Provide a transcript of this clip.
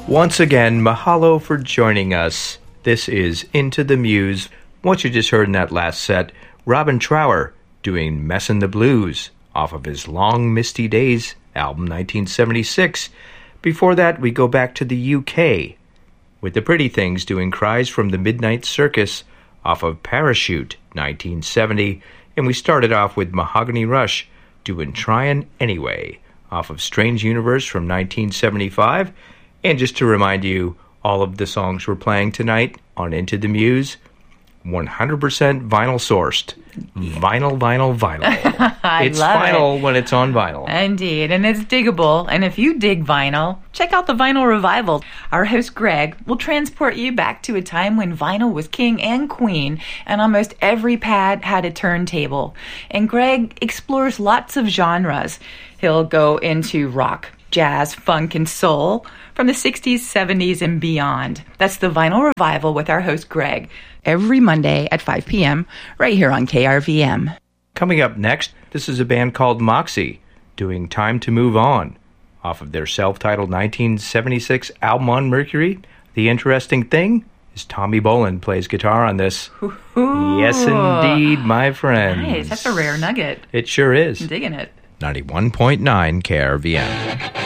Once again, mahalo for joining us. This is Into the Muse. What you just heard in that last set, Robin Trower doing Messin' the Blues off of his Long Misty Days album 1976. Before that, we go back to the UK with the Pretty Things doing Cries from the Midnight Circus off of Parachute 1970. And we started off with Mahogany Rush doing Tryin' Anyway off of Strange Universe from 1975. And just to remind you, all of the songs we're playing tonight on Into the Muse, 100% vinyl sourced. Vinyl. It's vinyl when it's on vinyl. Indeed, and it's diggable. And if you dig vinyl, check out the Vinyl Revival. Our host Greg will transport you back to a time when vinyl was king and queen, and almost every pad had a turntable. And Greg explores lots of genres. He'll go into rock, jazz, funk, and soul from the 60s, 70s, and beyond. That's the Vinyl Revival with our host Greg, every Monday at 5 p.m. right here on KRVM. Coming up next, this is a band called Moxie doing Time to Move On off of their self-titled 1976 album on Mercury. The interesting thing is Tommy Bolin plays guitar on this. Ooh. Yes, indeed, my friends. Nice. That's a rare nugget. It sure is. I'm digging it. 91.9 KRVM.